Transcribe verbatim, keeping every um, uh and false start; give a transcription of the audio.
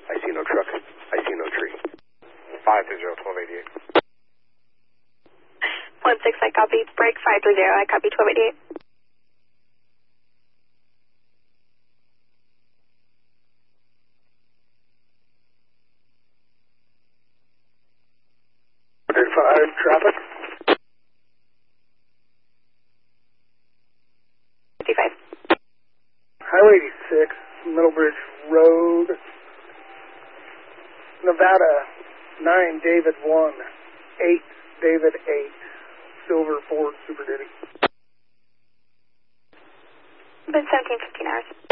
I see no truck. I see no tree. five three zero, twelve eighty-eight. one six, I copy. Break five three zero, I copy twelve eighty-eight. five, traffic. fifty-five. Highway eighty-six, Middlebridge Road, Nevada, nine, David one, eight, David eight, Silver Ford Super Duty. Been seventeen fifteen hours.